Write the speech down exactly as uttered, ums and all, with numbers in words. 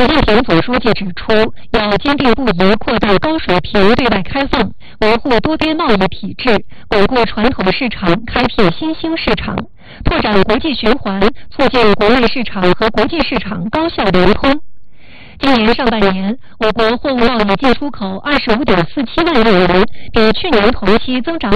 近平总书记指出，要坚定不移扩大高水平对外开放，维护多边贸易体制，稳固传统市场，开辟新兴市场，拓展国际循环，促进国内市场和国际市场高效流通。今年上半年，我国货物贸易进出口二十五点四七万亿元，比去年同期增长